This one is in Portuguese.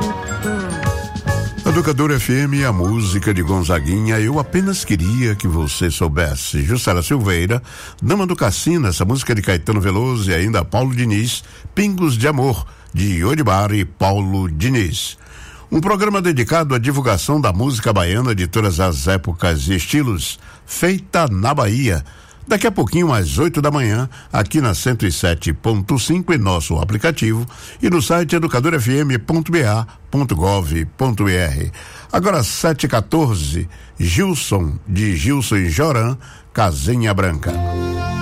Educador FM, a música de Gonzaguinha, eu apenas queria que você soubesse. Jussara Silveira, Dama do Cassino, essa música de Caetano Veloso e ainda Paulo Diniz, Pingos de Amor, de Oribar e Paulo Diniz. Um programa dedicado à divulgação da música baiana de todas as épocas e estilos, feita na Bahia. Daqui a pouquinho, às 8 da manhã, aqui na 107.5 em nosso aplicativo e no site educadorfm.ba.gov.br. Agora 7h14, Gilson, de Gilson e Joran, Casinha Branca.